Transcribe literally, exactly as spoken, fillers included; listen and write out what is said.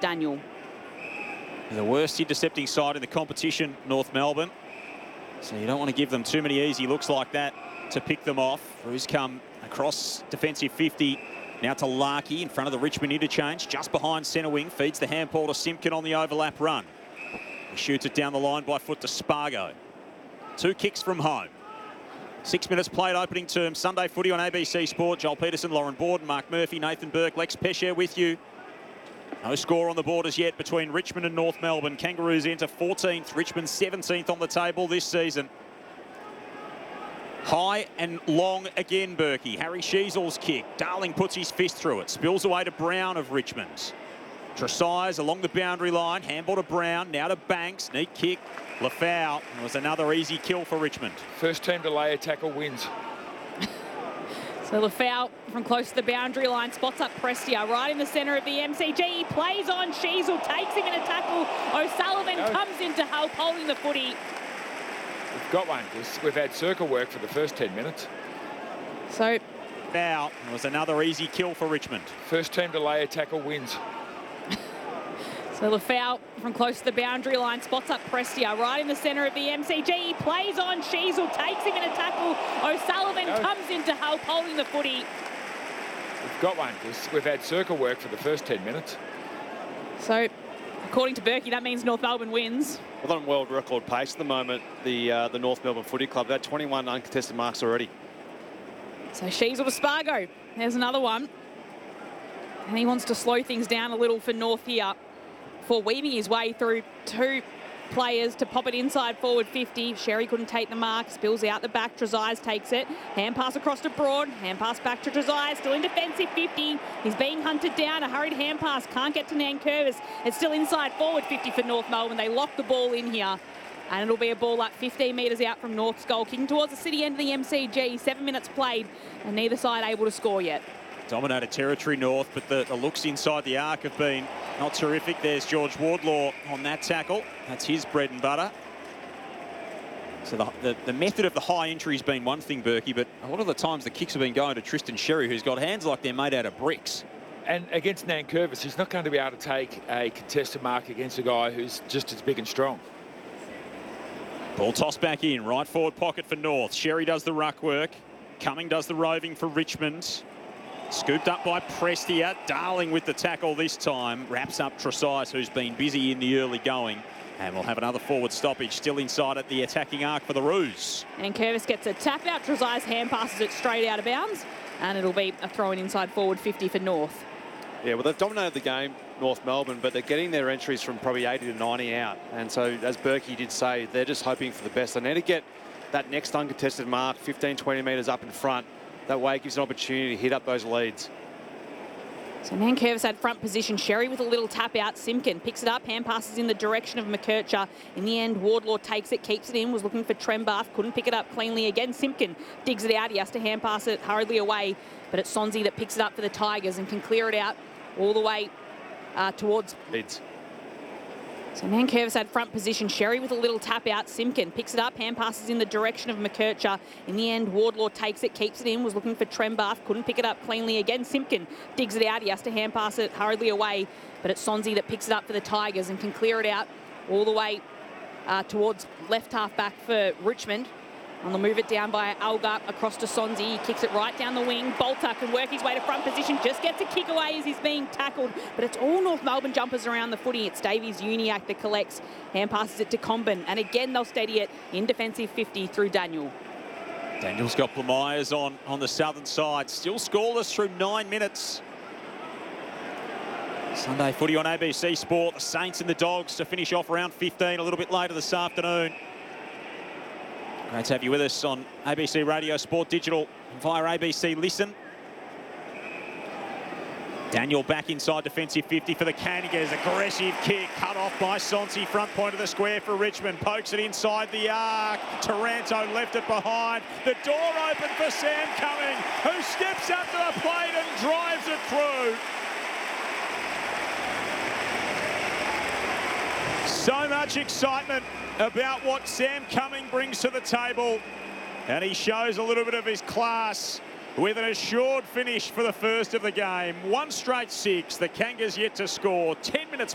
Daniel. The worst intercepting side in the competition, North Melbourne. So you don't want to give them too many easy looks like that to pick them off. Roos come across defensive fifty. Now to Larkey in front of the Richmond interchange, just behind centre wing, feeds the handball to Simpkin on the overlap run. He shoots it down the line by foot to Spargo. Two kicks from home. Six minutes played opening term. Sunday footy on A B C Sport. Joel Peterson, Lauren Borden, Mark Murphy, Nathan Burke, Lex Pesher with you. No score on the board as yet between Richmond and North Melbourne. Kangaroos enter fourteenth, Richmond seventeenth on the table this season. High and long again, Berkey. Harry Sheasel's kick. Darling puts his fist through it. Spills away to Brown of Richmond. Tresize along the boundary line. Handball to Brown. Now to Banks. Neat kick. Lafau. It was another easy kill for Richmond. First team to lay a tackle wins. So Lafau from close to the boundary line spots up Prestia right in the centre of the M C G. He plays on. Sheasel takes him in a tackle. O'Sullivan no. comes in to help, holding the footy. We've got one. We've had circle work for the first ten minutes. So now it was another easy kill for Richmond. First team to lay a tackle wins. So Lafau from close to the boundary line spots up Prestia right in the centre of the M C G. He plays on. Sheasel takes him in a tackle. O'Sullivan no. comes in to help, holding the footy. We've got one. We've had circle work for the first ten minutes. So according to Berkey, that means North Melbourne wins. Well, on world record pace at the moment, the uh, the North Melbourne Footy Club. They've twenty-one uncontested marks already. So Sheasel to Spargo. There's another one. And he wants to slow things down a little for North here, for weaving his way through two players to pop it inside forward fifty. Sherry couldn't take the mark, spills out the back. Tresize takes it. Hand pass across to Broad. Hand pass back to Tresize, still in defensive fifty. He's being hunted down. A hurried hand pass. Can't get to Nankervis. It's still inside forward fifty for North Melbourne. They lock the ball in here. And it'll be a ball up fifteen metres out from North's goal, kicking towards the city end of the M C G. Seven minutes played and neither side able to score yet. Dominated territory, North, but the, the looks inside the arc have been not terrific. There's George Wardlaw on that tackle. That's his bread and butter. So the, the, the method of the high entry has been one thing, Berkey, but a lot of the times the kicks have been going to Tristan Sherry, who's got hands like they're made out of bricks. And against Nankervis, he's not going to be able to take a contested mark against a guy who's just as big and strong. Ball tossed back in, right forward pocket for North. Sherry does the ruck work. Cumming does the roving for Richmond. Scooped up by Prestia. Darling with the tackle this time. Wraps up Tresize, who's been busy in the early going. And we'll have another forward stoppage still inside at the attacking arc for the Roos. And Curvis gets a tap out. Tresize hand passes it straight out of bounds. And it'll be a throw in inside forward fifty for North. Yeah, well, they've dominated the game, North Melbourne, but they're getting their entries from probably eighty to ninety out. And so, as Berkey did say, they're just hoping for the best. They need to get that next uncontested mark, fifteen, twenty metres up in front. That way it gives an opportunity to hit up those leads. So Nankervis had front position. Sherry with a little tap out. Simpkin picks it up. Hand passes in the direction of McKercher. In the end, Wardlaw takes it, keeps it in. Was looking for Trembath. Couldn't pick it up cleanly again. Simpkin digs it out. He has to hand pass it hurriedly away. But it's Sonzi that picks it up for the Tigers and can clear it out all the way uh, towards Leads. So Nankervis had front position. Sherry with a little tap out. Simpkin picks it up. Hand passes in the direction of McKercher. In the end, Wardlaw takes it, keeps it in. Was looking for Trembath. Couldn't pick it up cleanly again. Simpkin digs it out. He has to hand pass it hurriedly away. But it's Sonzi that picks it up for the Tigers and can clear it out all the way uh, towards left half back for Richmond. And they'll move it down by Algar across to Sonzi. He kicks it right down the wing. Bolter can work his way to front position. Just gets a kick away as he's being tackled. But it's all North Melbourne jumpers around the footy. It's Davies Uniac that collects. Hand passes it to Comben. And again, they'll steady it in defensive fifty through Daniel. Daniel's got Blamires on, on the southern side. Still scoreless through nine minutes. Sunday footy on A B C Sport. The Saints and the Dogs to finish off round fifteen a little bit later this afternoon. Great to have you with us on A B C Radio, Sport Digital, via A B C Listen. Daniel back inside defensive fifty for the Cannigas. Aggressive kick cut off by Sonsi. Front point of the square for Richmond. Pokes it inside the arc. Taranto left it behind. The door open for Sam Cumming, who steps up to the plate and drives it through. So much excitement about what Sam Cumming brings to the table. And he shows a little bit of his class with an assured finish for the first of the game. One straight six. The Kangas yet to score. Ten minutes